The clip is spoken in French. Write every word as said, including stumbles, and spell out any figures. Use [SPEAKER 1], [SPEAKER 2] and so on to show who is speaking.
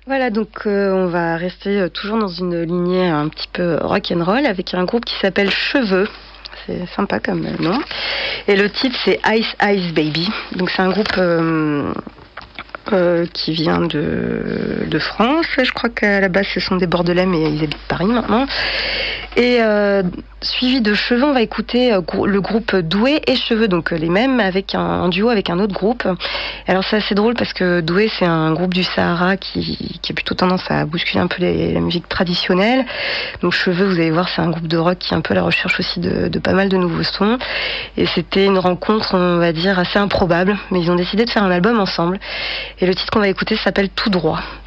[SPEAKER 1] Voilà, donc euh, on va rester euh, toujours dans une lignée un petit peu rock'n'roll avec un groupe qui s'appelle Cheveux. C'est sympa comme nom. Et le titre, c'est Ice Ice Baby. Donc c'est un groupe euh, euh, qui vient de, de France. Je crois qu'à la base, ce sont des Bordelais, mais ils habitent Paris maintenant. Et euh, suivi de Cheveux, on va écouter euh, le groupe Doué et Cheveux, donc euh, les mêmes, avec un, un duo avec un autre groupe. Alors c'est assez drôle parce que Doué, c'est un groupe du Sahara qui, qui a plutôt tendance à bousculer un peu les, la musique traditionnelle. Donc Cheveux, vous allez voir, c'est un groupe de rock qui est un peu à la recherche aussi de, de pas mal de nouveaux sons. Et c'était une rencontre, on va dire, assez improbable, mais ils ont décidé de faire un album ensemble. Et le titre qu'on va écouter s'appelle Tout droit.